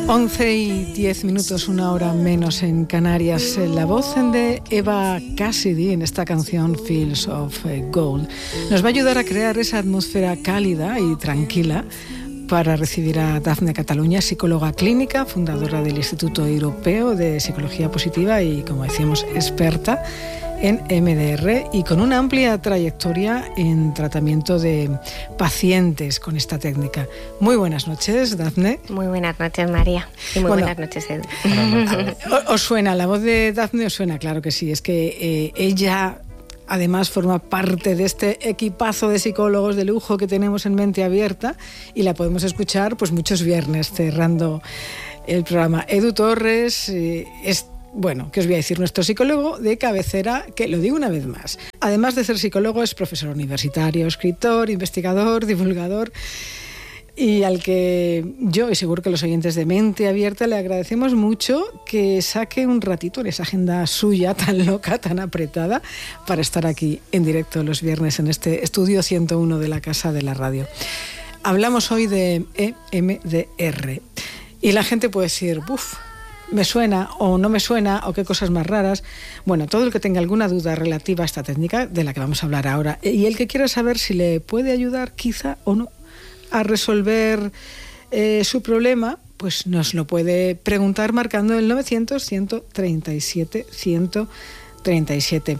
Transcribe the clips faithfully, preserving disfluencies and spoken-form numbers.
once y diez minutos, una hora menos en Canarias. La voz de Eva Cassidy en esta canción Fields of Gold nos va a ayudar a crear esa atmósfera cálida y tranquila para recibir a Dafne Cataluña, psicóloga clínica, fundadora del Instituto Europeo de Psicología Positiva y, como decíamos, experta en M D R y con una amplia trayectoria en tratamiento de pacientes con esta técnica. Muy buenas noches, Dafne. Muy buenas noches, María. Y muy bueno, buenas noches, Edu. ¿Os suena la voz de Dafne? ¿Os suena? Claro que sí. Es que eh, ella... además forma parte de este equipazo de psicólogos de lujo que tenemos en Mente Abierta y la podemos escuchar pues muchos viernes cerrando el programa. Edu Torres eh, es, bueno, ¿qué os voy a decir? Nuestro psicólogo de cabecera, que lo digo una vez más. Además de ser psicólogo, es profesor universitario, escritor, investigador, divulgador, y al que yo y seguro que los oyentes de Mente Abierta le agradecemos mucho que saque un ratito en esa agenda suya tan loca, tan apretada, para estar aquí en directo los viernes en este estudio ciento uno de la Casa de la Radio. Hablamos hoy de E M D R y la gente puede decir, uff, me suena o no me suena o qué cosas más raras. Bueno, todo el que tenga alguna duda relativa a esta técnica de la que vamos a hablar ahora y el que quiera saber si le puede ayudar quizá o no a resolver eh, su problema, pues nos lo puede preguntar marcando el novecientos, ciento treinta y siete, ciento treinta y siete.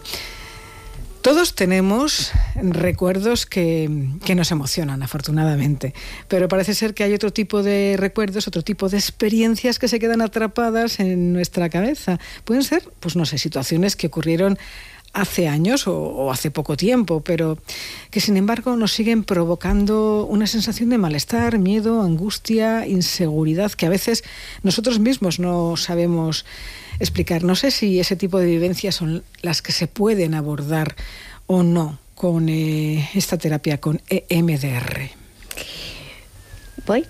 Todos tenemos recuerdos que, que nos emocionan, afortunadamente, pero parece ser que hay otro tipo de recuerdos, otro tipo de experiencias que se quedan atrapadas en nuestra cabeza. Pueden ser, pues no sé, situaciones que ocurrieron hace años o, o hace poco tiempo, pero que sin embargo nos siguen provocando una sensación de malestar, miedo, angustia, inseguridad, que a veces nosotros mismos no sabemos explicar. No sé si ese tipo de vivencias son las que se pueden abordar o no con eh, esta terapia, con E M D R. ¿Voy?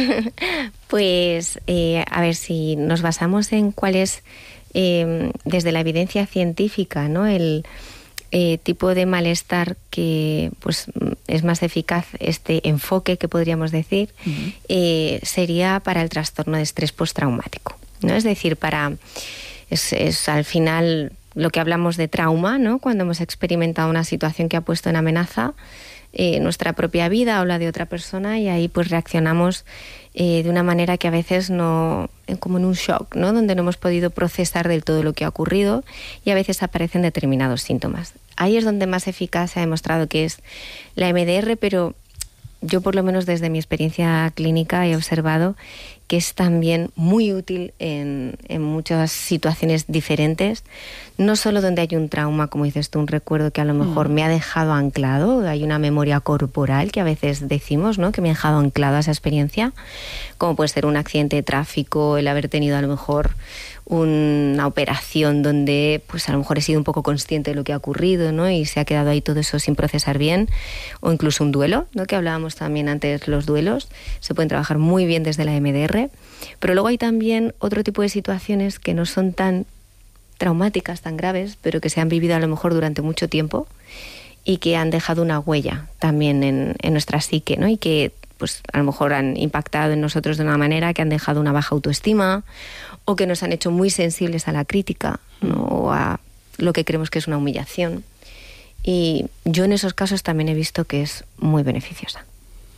Pues eh, a ver, si nos basamos en cuál es Eh, desde la evidencia científica, ¿no? El eh, tipo de malestar que pues es más eficaz, este enfoque que podríamos decir, uh-huh. eh, sería para el trastorno de estrés postraumático, ¿no? Es decir, para es, es al final lo que hablamos de trauma, ¿no? Cuando hemos experimentado una situación que ha puesto en amenaza eh, nuestra propia vida o la de otra persona, y ahí pues reaccionamos Eh, de una manera que a veces no, como en un shock, ¿no? Donde no hemos podido procesar del todo lo que ha ocurrido y a veces aparecen determinados síntomas. Ahí es donde más eficaz se ha demostrado que es la M D R, pero yo por lo menos desde mi experiencia clínica he observado que es también muy útil en, en muchas situaciones diferentes, no solo donde hay un trauma, como dices tú, un recuerdo que a lo mejor mm. me ha dejado anclado, hay una memoria corporal que a veces decimos, ¿no? Que me ha dejado anclado a esa experiencia, como puede ser un accidente de tráfico, el haber tenido a lo mejor una operación donde pues a lo mejor he sido un poco consciente de lo que ha ocurrido, ¿no? Y se ha quedado ahí todo eso sin procesar bien, o incluso un duelo, ¿no? Que hablábamos también antes, los duelos se pueden trabajar muy bien desde la M D R, pero luego hay también otro tipo de situaciones que no son tan traumáticas, tan graves, pero que se han vivido a lo mejor durante mucho tiempo y que han dejado una huella también en, en nuestra psique, ¿no? Y que pues a lo mejor han impactado en nosotros de una manera que han dejado una baja autoestima o que nos han hecho muy sensibles a la crítica, ¿no? O a lo que creemos que es una humillación. Y yo en esos casos también he visto que es muy beneficiosa.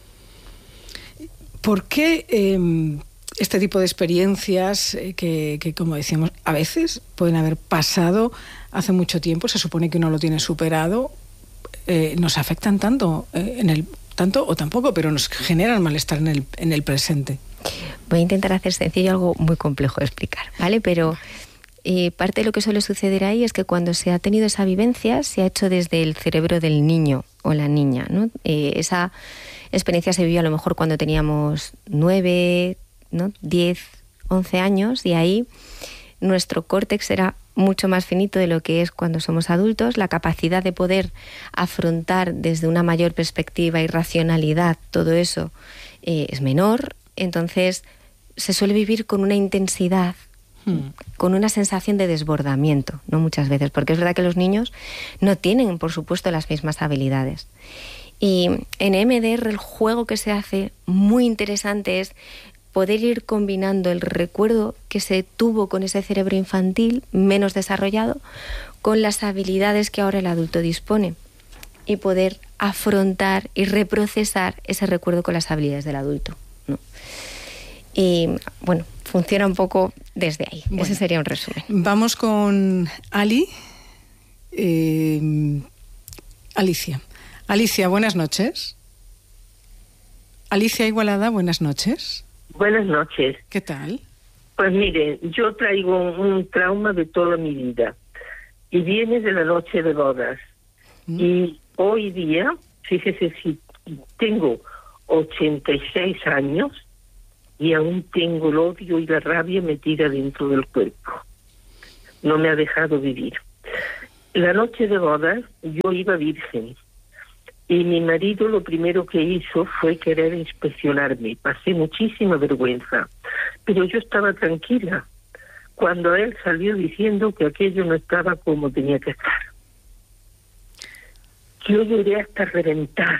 ¿Por qué eh, este tipo de experiencias eh, que, que, como decíamos, a veces pueden haber pasado hace mucho tiempo, se supone que uno lo tiene superado, eh, nos afectan tanto eh, en el tanto o tampoco, pero nos generan malestar en el, en el presente? Voy a intentar hacer sencillo algo muy complejo de explicar, ¿vale? Pero eh, parte de lo que suele suceder ahí es que cuando se ha tenido esa vivencia, se ha hecho desde el cerebro del niño o la niña, ¿no? Eh, esa experiencia se vivió a lo mejor cuando teníamos nueve, ¿no? diez, once años, y ahí nuestro córtex era mucho más finito de lo que es cuando somos adultos. La capacidad de poder afrontar desde una mayor perspectiva y racionalidad todo eso eh, es menor. Entonces se suele vivir con una intensidad, hmm. con una sensación de desbordamiento, ¿no? Muchas veces, porque es verdad que los niños no tienen, por supuesto, las mismas habilidades. Y en M D R el juego que se hace muy interesante es poder ir combinando el recuerdo que se tuvo con ese cerebro infantil menos desarrollado con las habilidades que ahora el adulto dispone y poder afrontar y reprocesar ese recuerdo con las habilidades del adulto, ¿no? Y bueno, funciona un poco desde ahí. Bueno, ese sería un resumen. Vamos con Ali. Eh, Alicia. Alicia, buenas noches. Alicia Igualada, buenas noches. Buenas noches. ¿Qué tal? Pues mire, yo traigo un trauma de toda mi vida y viene de la noche de bodas. Mm. Y hoy día, fíjese, si tengo ochenta y seis años y aún tengo el odio y la rabia metida dentro del cuerpo. No me ha dejado vivir. La noche de bodas yo iba virgen. Y mi marido lo primero que hizo fue querer inspeccionarme. Pasé muchísima vergüenza. Pero yo estaba tranquila cuando él salió diciendo que aquello no estaba como tenía que estar. Yo lloré hasta reventar.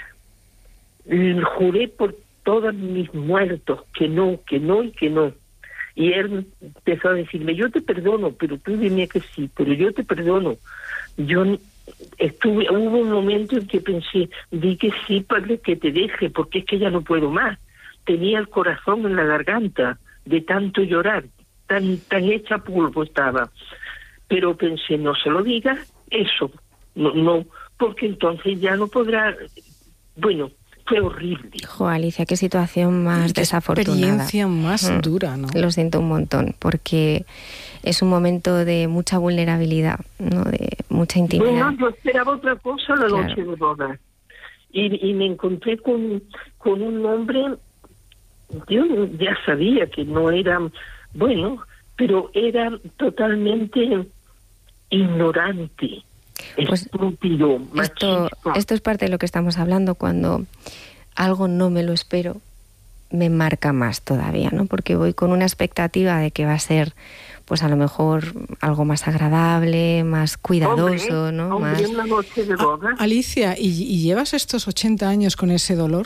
Juré por todos mis muertos que no, que no y que no. Y él empezó a decirme, yo te perdono, pero tú dime que sí, pero yo te perdono. Yo estuve, hubo un momento en que pensé, di que sí, padre, que te deje, porque es que ya no puedo más. Tenía el corazón en la garganta de tanto llorar, tan tan hecha polvo estaba. Pero pensé, no se lo digas, eso, no, no, porque entonces ya no podrá. Bueno, fue horrible. Jo, Alicia, qué situación más qué desafortunada. Experiencia más mm. dura, ¿no? Lo siento un montón, porque es un momento de mucha vulnerabilidad, ¿no? De mucha intimidad. Bueno, yo esperaba otra cosa la claro. noche de boda. Y, y me encontré con, con un hombre, yo ya sabía que no era, bueno, pero era totalmente ignorante. Pues estúpido, esto, esto es parte de lo que estamos hablando. Cuando algo no me lo espero, me marca más todavía, ¿no? Porque voy con una expectativa de que va a ser, pues a lo mejor algo más agradable, más cuidadoso, hombre, ¿no? Hombre, más... una noche de boda. A- Alicia, ¿y, ¿y llevas estos ochenta años con ese dolor?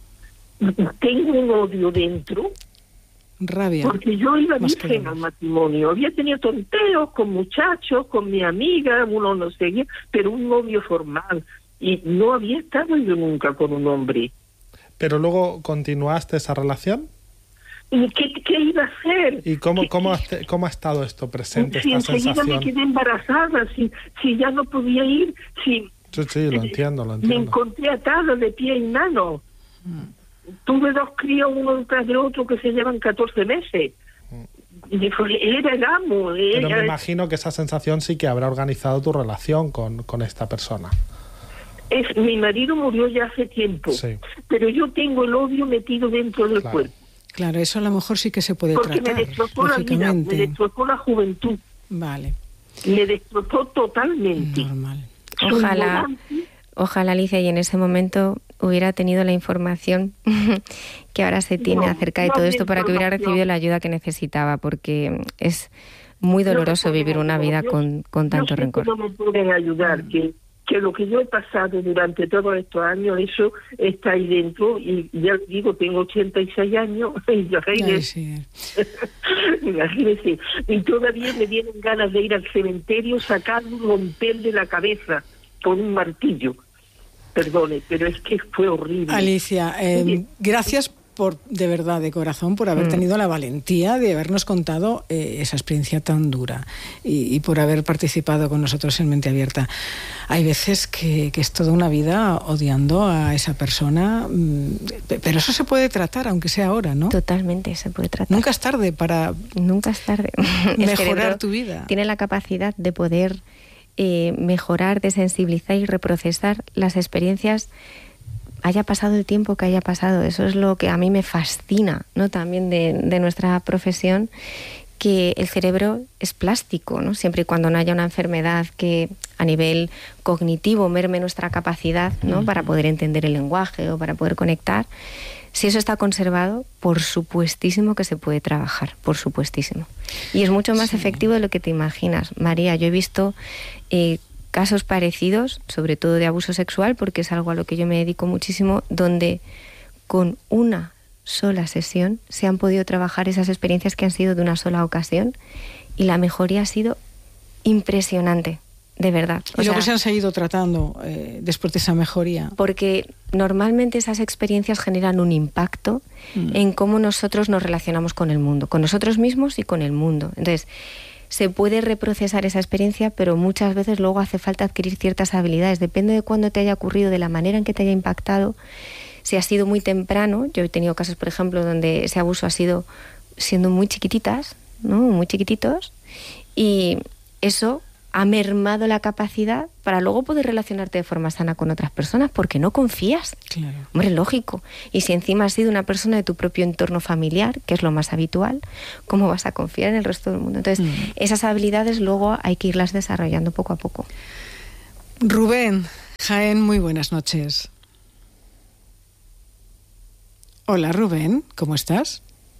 Tengo un odio dentro. Rabia. Porque yo iba virgen al matrimonio. Había tenido tonteos con muchachos, con mi amiga, uno no seguía, pero un novio formal. Y no había estado yo nunca con un hombre. ¿Pero luego continuaste esa relación? ¿Y qué, qué iba a hacer? ¿Y cómo, ¿Qué, cómo, qué? has, cómo ha estado esto presente, si esta enseguida sensación? me quedé embarazada, si, si ya no podía ir, si... Sí, sí, lo entiendo, lo entiendo. Me encontré atada de pie y mano. Mm. Tuve dos críos uno detrás de otro que se llevan catorce meses. Y fue, era el amo. Pero era... me imagino que esa sensación sí que habrá organizado tu relación con, con esta persona. Es, mi marido murió ya hace tiempo, sí. Pero yo tengo el odio metido dentro del claro. cuerpo. Claro, eso a lo mejor sí que se puede Porque tratar. me destrozó la vida, me destrozó la juventud. Vale. Me destrozó totalmente. Normal. Ojalá, ojalá, Alicia, y en ese momento hubiera tenido la información que ahora se tiene no, acerca de no todo esto para que hubiera recibido la ayuda que necesitaba, porque es muy doloroso no vivir una vida yo, con, con tanto yo sé rencor. Que no me pueden ayudar, que, que lo que yo he pasado durante todos estos años, eso está ahí dentro, y ya digo, tengo ochenta y seis años, y imagínese, imagínese, y todavía me vienen ganas de ir al cementerio, sacar un romper de la cabeza con un martillo. Perdone, pero es que fue horrible. Alicia, eh, gracias por, de verdad, de corazón, por haber mm. tenido la valentía de habernos contado eh, esa experiencia tan dura y, y por haber participado con nosotros en Mente Abierta. Hay veces que, que es toda una vida odiando a esa persona, pero eso se puede tratar, aunque sea ahora, ¿no? Totalmente, se puede tratar. Nunca es tarde para Nunca es tarde. mejorar tu vida. Tiene la capacidad de poder eh, mejorar, desensibilizar y reprocesar las experiencias, haya pasado el tiempo que haya pasado. Eso es lo que a mí me fascina, ¿no? También de, de nuestra profesión, que el cerebro es plástico, ¿no? Siempre y cuando no haya una enfermedad que a nivel cognitivo merme nuestra capacidad, ¿no? Uh-huh. Para poder entender el lenguaje o para poder conectar. Si eso está conservado, por supuestísimo que se puede trabajar, por supuestísimo. Y es mucho más sí. efectivo de lo que te imaginas. María, yo he visto eh, casos parecidos, sobre todo de abuso sexual, porque es algo a lo que yo me dedico muchísimo, donde con una sola sesión se han podido trabajar esas experiencias que han sido de una sola ocasión y la mejoría ha sido impresionante, de verdad. O y luego sea, se han seguido tratando eh, después de esa mejoría. Porque normalmente esas experiencias generan un impacto mm. en cómo nosotros nos relacionamos con el mundo, con nosotros mismos y con el mundo. Entonces, se puede reprocesar esa experiencia, pero muchas veces luego hace falta adquirir ciertas habilidades. Depende de cuándo te haya ocurrido, de la manera en que te haya impactado. Si ha sido muy temprano, yo he tenido casos, por ejemplo, donde ese abuso ha sido siendo muy chiquititas, ¿no? Muy chiquititos, y eso ha mermado la capacidad para luego poder relacionarte de forma sana con otras personas, porque no confías. Claro. Hombre, lógico. Y si encima has sido una persona de tu propio entorno familiar, que es lo más habitual, ¿cómo vas a confiar en el resto del mundo? Entonces, mm. esas habilidades luego hay que irlas desarrollando poco a poco. Rubén, Jaén, muy buenas noches. Hola, Rubén, ¿cómo estás?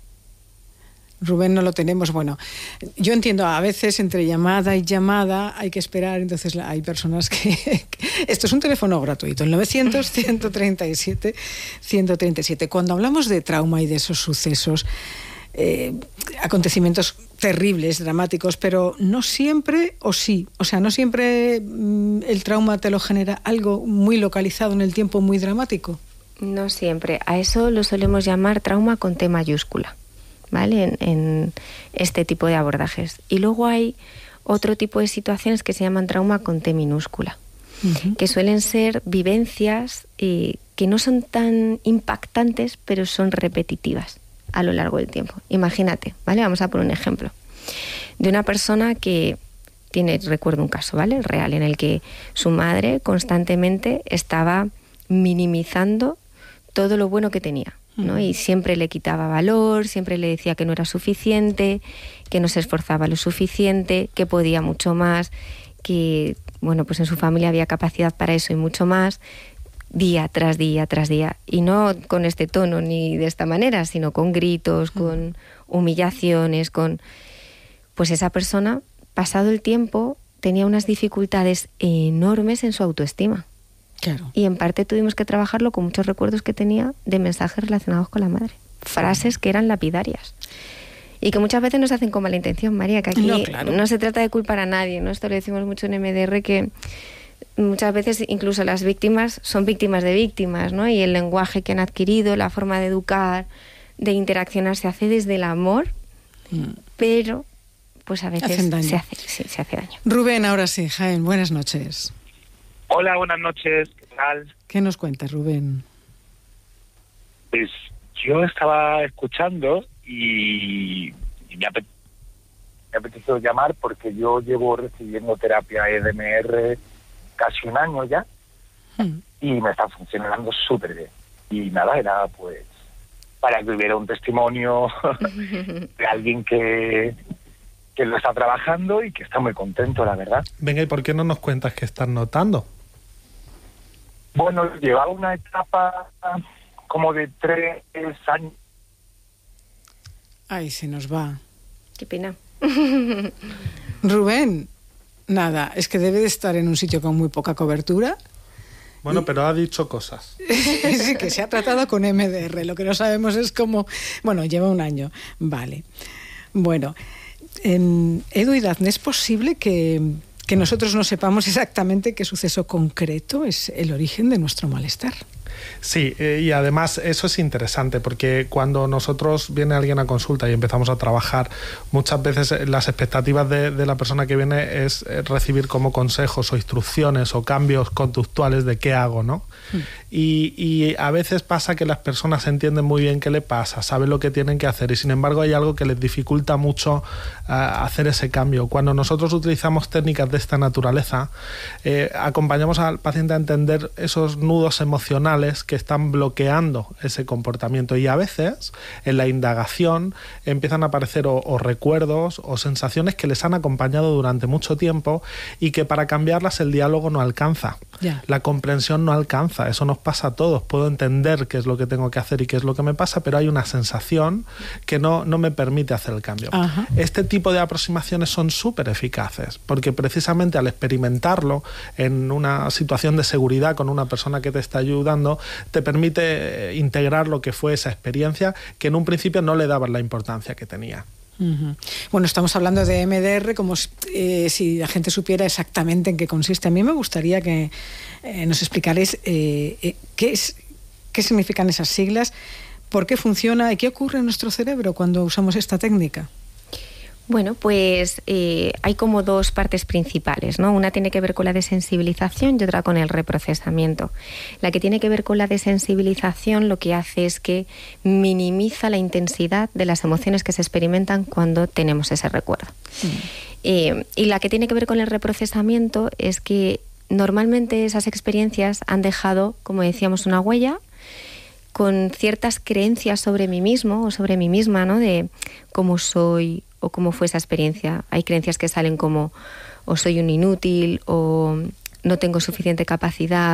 Rubén no lo tenemos. Bueno, yo entiendo, a veces entre llamada y llamada hay que esperar, entonces hay personas que... que esto es un teléfono gratuito, el novecientos, ciento treinta y siete, ciento treinta y siete. Cuando hablamos de trauma y de esos sucesos, eh, acontecimientos terribles, dramáticos, pero no siempre, o sí, o sea, no siempre mm, el trauma te lo genera algo muy localizado en el tiempo, muy dramático. No siempre. A eso lo solemos llamar trauma con T mayúscula, ¿vale? En, en este tipo de abordajes. Y luego hay otro tipo de situaciones que se llaman trauma con T minúscula, uh-huh. que suelen ser vivencias eh, que no son tan impactantes, pero son repetitivas a lo largo del tiempo. Imagínate, ¿vale? Vamos a poner un ejemplo de una persona que tiene, recuerdo un caso, ¿vale? Real, en el que su madre constantemente estaba minimizando todo lo bueno que tenía, ¿no? Y siempre le quitaba valor, siempre le decía que no era suficiente, que no se esforzaba lo suficiente, que podía mucho más, que, bueno, pues en su familia había capacidad para eso y mucho más, día tras día tras día. Y no con este tono ni de esta manera, sino con gritos, con humillaciones, con... Pues esa persona, pasado el tiempo, tenía unas dificultades enormes en su autoestima. Claro. Y en parte tuvimos que trabajarlo con muchos recuerdos que tenía de mensajes relacionados con la madre. Frases que eran lapidarias. Y que muchas veces nos hacen con mala intención, María, que aquí no, claro. no se trata de culpar a nadie, ¿no? Esto lo decimos mucho en M D R, que muchas veces incluso las víctimas son víctimas de víctimas, ¿no? Y el lenguaje que han adquirido, la forma de educar, de interaccionar, se hace desde el amor, mm. pero pues a veces se hace, sí, se hace daño. Rubén, ahora sí, Jaén, buenas noches. Hola, buenas noches, ¿qué tal? ¿Qué nos cuentas, Rubén? Pues yo estaba escuchando y, y me, apet- me apeteció llamar porque yo llevo recibiendo terapia E D M R casi un año ya hmm. y me está funcionando súper bien. Y nada, era pues para que hubiera un testimonio de alguien que... que lo está trabajando y que está muy contento, la verdad. Venga, ¿y por qué no nos cuentas qué estás notando? Bueno, llevaba una etapa como de tres años. Ay, se nos va. Qué pena. Rubén, nada, es que debe de estar en un sitio con muy poca cobertura. Bueno, y... pero ha dicho cosas. Sí, que se ha tratado con M D R. Lo que no sabemos es cómo... Bueno, lleva un año. Vale. Bueno... En Edu y Dafne, ¿es posible que, que nosotros no sepamos exactamente qué suceso concreto es el origen de nuestro malestar? Sí, eh, y además eso es interesante porque cuando nosotros viene alguien a consulta y empezamos a trabajar, muchas veces las expectativas de, de la persona que viene es recibir como consejos o instrucciones o cambios conductuales de qué hago, ¿no? Mm. Y, y a veces pasa que las personas entienden muy bien qué le pasa, saben lo que tienen que hacer y sin embargo hay algo que les dificulta mucho uh, hacer ese cambio. Cuando nosotros utilizamos técnicas de esta naturaleza, eh, acompañamos al paciente a entender esos nudos emocionales que están bloqueando ese comportamiento y a veces en la indagación empiezan a aparecer o, o recuerdos o sensaciones que les han acompañado durante mucho tiempo y que para cambiarlas el diálogo no alcanza, yeah. la comprensión no alcanza, eso nos pasa a todos, puedo entender qué es lo que tengo que hacer y qué es lo que me pasa, pero hay una sensación que no, no me permite hacer el cambio. Ajá. Este tipo de aproximaciones son súper eficaces porque precisamente al experimentarlo en una situación de seguridad con una persona que te está ayudando ¿no? Te permite integrar lo que fue esa experiencia que en un principio no le daban la importancia que tenía. Uh-huh. Bueno, estamos hablando de M D R como eh, si la gente supiera exactamente en qué consiste. A mí me gustaría que eh, nos explicarais eh, eh, qué es, qué significan esas siglas, por qué funciona y qué ocurre en nuestro cerebro cuando usamos esta técnica. Bueno, pues eh, hay como dos partes principales, ¿no? Una tiene que ver con la desensibilización y otra con el reprocesamiento. La que tiene que ver con la desensibilización lo que hace es que minimiza la intensidad de las emociones que se experimentan cuando tenemos ese recuerdo. Mm. Eh, y la que tiene que ver con el reprocesamiento es que normalmente esas experiencias han dejado, como decíamos, una huella con ciertas creencias sobre mí mismo o sobre mí misma, ¿no? De cómo soy o cómo fue esa experiencia. Hay creencias que salen como o soy un inútil o no tengo suficiente capacidad